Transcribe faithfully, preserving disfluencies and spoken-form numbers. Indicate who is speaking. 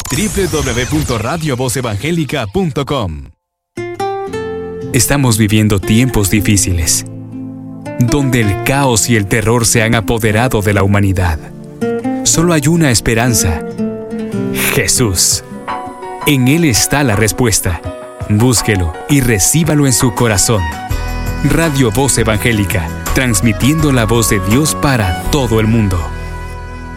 Speaker 1: doble u doble u doble u punto radio voz evangélica punto com. Estamos viviendo tiempos difíciles, donde el caos y el terror se han apoderado de la humanidad. Solo hay una esperanza: Jesús. En Él está la respuesta. Búsquelo y recíbalo en su corazón. Radio Voz Evangélica, transmitiendo la voz de Dios para todo el mundo.